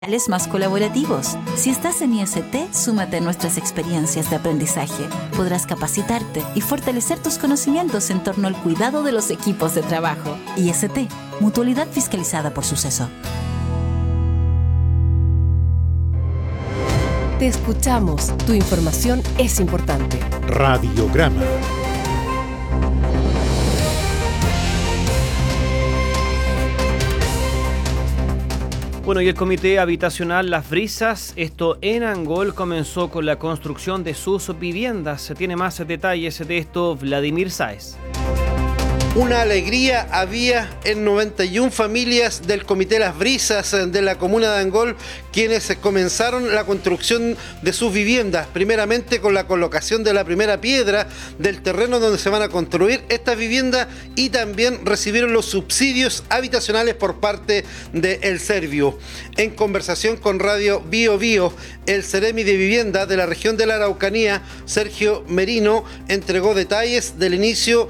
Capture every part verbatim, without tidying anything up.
más colaborativos. Si estás en I S T, súmate a nuestras experiencias de aprendizaje. Podrás capacitarte y fortalecer tus conocimientos en torno al cuidado de los equipos de trabajo. I S T, Mutualidad Fiscalizada por Suceso. Te escuchamos. Tu información es importante. Radiograma. Bueno, y el Comité Habitacional Las Brisas, esto en Angol, comenzó con la construcción de sus viviendas. Se tiene más detalles de esto Vladimir Sáez. Una alegría había en noventa y una familias del Comité Las Brisas de la comuna de Angol, quienes comenzaron la construcción de sus viviendas, primeramente con la colocación de la primera piedra del terreno donde se van a construir estas viviendas, y también recibieron los subsidios habitacionales por parte del Serviu. En conversación con Radio Bio Bio, el Ceremi de Vivienda de la región de la Araucanía, Sergio Merino, entregó detalles del inicio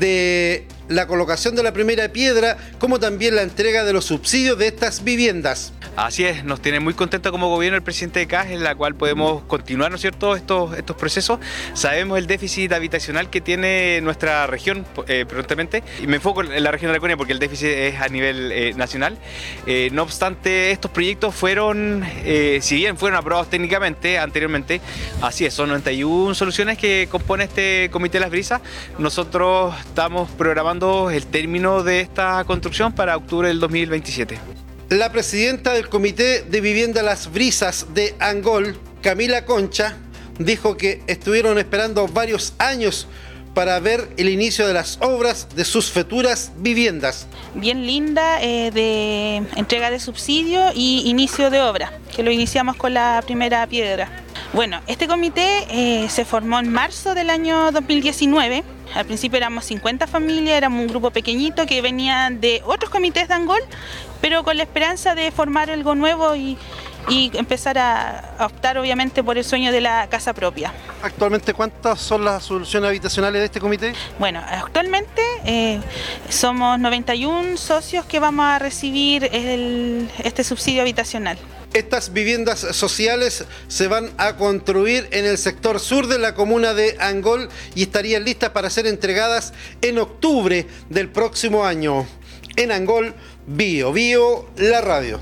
de la colocación de la primera piedra, como también la entrega de los subsidios de estas viviendas. Así es, nos tiene muy contento como gobierno el presidente de C A S, en la cual podemos continuar, ¿no es cierto?, estos, estos procesos. Sabemos el déficit habitacional que tiene nuestra región eh, prontamente, y me enfoco en la región de Araucanía porque el déficit es a nivel eh, nacional. Eh, no obstante, estos proyectos fueron, eh, si bien fueron aprobados técnicamente anteriormente, así es, son noventa y una soluciones que compone este Comité Las Brisas. Nosotros estamos programando el término de esta construcción para octubre del dos mil veintisiete. La presidenta del Comité de Vivienda Las Brisas de Angol, Camila Concha, dijo que estuvieron esperando varios años para ver el inicio de las obras de sus futuras viviendas. Bien linda, eh, de entrega de subsidio y inicio de obra, que lo iniciamos con la primera piedra. Bueno, este comité eh, se formó en marzo del año dos mil diecinueve. Al principio éramos cincuenta familias, éramos un grupo pequeñito que venían de otros comités de Angol, pero con la esperanza de formar algo nuevo y, y empezar a, a optar obviamente por el sueño de la casa propia. ¿Actualmente cuántas son las soluciones habitacionales de este comité? Bueno, actualmente eh, somos noventa y uno socios que vamos a recibir el, este subsidio habitacional. Estas viviendas sociales se van a construir en el sector sur de la comuna de Angol y estarían listas para ser entregadas en octubre del próximo año. En Angol, Bio Bio, la radio.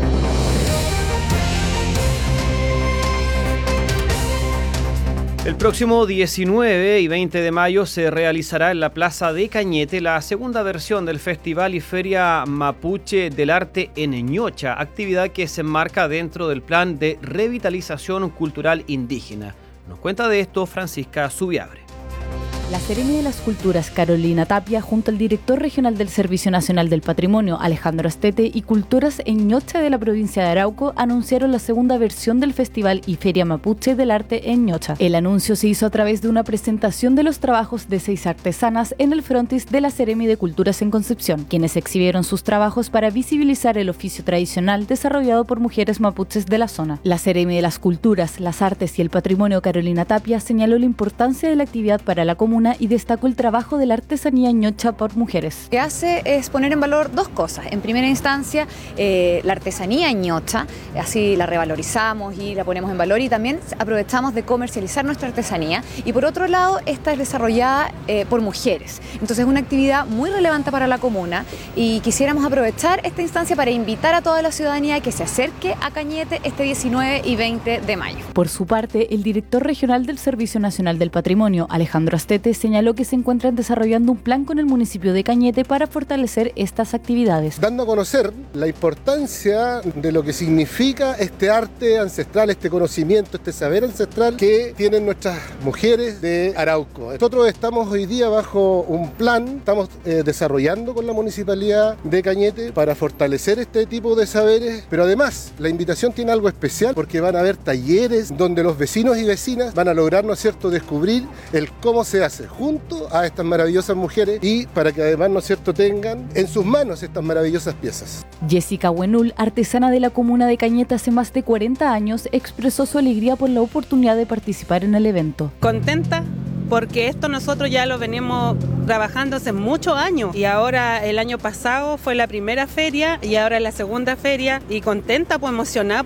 El próximo diecinueve y veinte de mayo se realizará en la Plaza de Cañete la segunda versión del Festival y Feria Mapuche del Arte en Ñocha, actividad que se enmarca dentro del plan de revitalización cultural indígena. Nos cuenta de esto Francisca Zubiabre. La Seremi de las Culturas, Carolina Tapia, junto al director regional del Servicio Nacional del Patrimonio, Alejandro Astete, y Culturas en Ñocha de la provincia de Arauco, anunciaron la segunda versión del Festival y Feria Mapuche del Arte en Ñocha. El anuncio se hizo a través de una presentación de los trabajos de seis artesanas en el frontis de la Seremi de Culturas en Concepción, quienes exhibieron sus trabajos para visibilizar el oficio tradicional desarrollado por mujeres mapuches de la zona. La Seremi de las Culturas, las Artes y el Patrimonio, Carolina Tapia, señaló la importancia de la actividad para la comunidad y destacó el trabajo de la artesanía ñocha por mujeres. Lo que hace es poner en valor dos cosas. En primera instancia, eh, la artesanía ñocha, así la revalorizamos y la ponemos en valor, y también aprovechamos de comercializar nuestra artesanía. Y por otro lado, esta es desarrollada eh, por mujeres. Entonces es una actividad muy relevante para la comuna y quisiéramos aprovechar esta instancia para invitar a toda la ciudadanía que se acerque a Cañete este diecinueve y veinte de mayo. Por su parte, el director regional del Servicio Nacional del Patrimonio, Alejandro Astete, señaló que se encuentran desarrollando un plan con el municipio de Cañete para fortalecer estas actividades. Dando a conocer la importancia de lo que significa este arte ancestral, este conocimiento, este saber ancestral que tienen nuestras mujeres de Arauco. Nosotros estamos hoy día bajo un plan, estamos eh, desarrollando con la municipalidad de Cañete para fortalecer este tipo de saberes, pero además la invitación tiene algo especial porque van a haber talleres donde los vecinos y vecinas van a lograr, ¿no es cierto?, descubrir el cómo se hace junto a estas maravillosas mujeres y para que además, ¿no es cierto?, tengan en sus manos estas maravillosas piezas. Jessica Buenul, artesana de la comuna de Cañete hace más de cuarenta años, expresó su alegría por la oportunidad de participar en el evento. Contenta porque esto nosotros ya lo venimos trabajando hace muchos años y ahora el año pasado fue la primera feria y ahora la segunda feria y contenta, pues emocionada